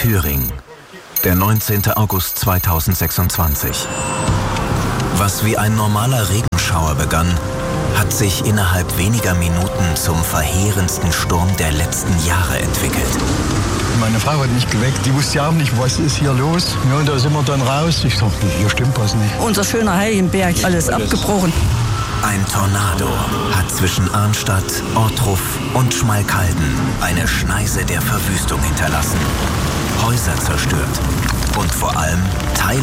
Thüringen, der 19. August 2026. Was wie ein normaler Regenschauer begann, hat sich innerhalb weniger Minuten zum verheerendsten Sturm der letzten Jahre entwickelt. Meine Frau hat mich geweckt, die wusste ja auch nicht, was ist hier los. Ja, und da sind wir dann raus. Ich dachte, hier stimmt was nicht. Unser schöner Heiligenberg, alles abgebrochen. Ein Tornado hat zwischen Arnstadt, Ortruf und Schmalkalden eine Schneise der Verwüstung hinterlassen, Häuser zerstört und vor allem Teile